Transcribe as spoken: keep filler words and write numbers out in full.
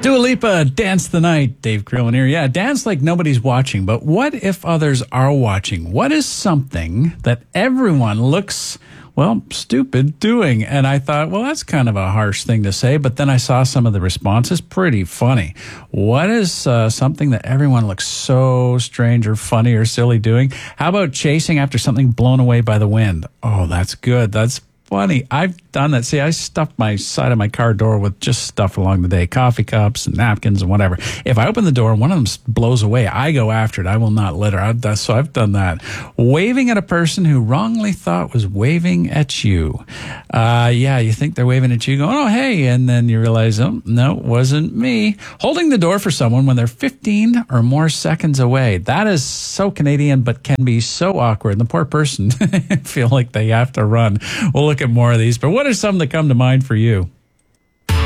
Dua Lipa, Dance the Night. Dave Crillon here. Yeah, dance like nobody's watching. But what if others are watching? What is something that everyone looks, well, stupid doing? And I thought, well, that's kind of a harsh thing to say. But then I saw some of the responses. Pretty funny. What is uh, something that everyone looks so strange or funny or silly doing? How about chasing after something blown away by the wind? Oh, that's good. That's funny. I've done that. See, I stuffed my side of my car door with just stuff along the day, coffee cups and napkins and whatever. If I open the door and one of them blows away, I go after it. I will not litter. I've done, so I've done that. Waving at a person who wrongly thought was waving at you. Uh, yeah, you think they're waving at you, going, oh, hey, and then you realize, oh, no, it wasn't me. Holding the door for someone when they're fifteen or more seconds away. That is so Canadian, but can be so awkward. And the poor person feel like they have to run. We'll look at more of these, but what are some that come to mind for you?